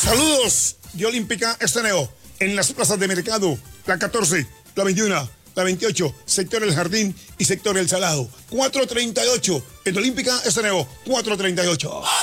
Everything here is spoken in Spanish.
Saludos de Olímpica Esteneo en las plazas de mercado, la 14, la 21, la 28, sector El Jardín y sector El Salado. 438, en Olímpica Esteneo, 438.